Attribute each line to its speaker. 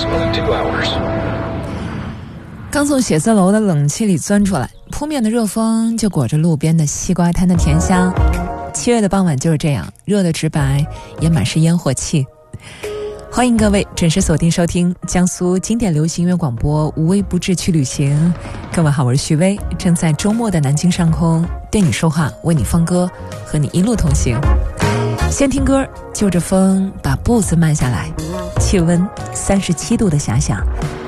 Speaker 1: approximately 2 hours。
Speaker 2: 刚从写字楼的冷气里钻出来，扑面的热风就裹着路边的西瓜摊的甜香。7月的傍晚就是这样，热的直白，也满是烟火气。欢迎各位准时锁定收听江苏经典流行音乐广播无微不至去旅行。各位好，我是徐薇，正在周末的南京上空对你说话，为你放歌，和你一路同行。先听歌，就着风把步子慢下来，气温37度的遐想。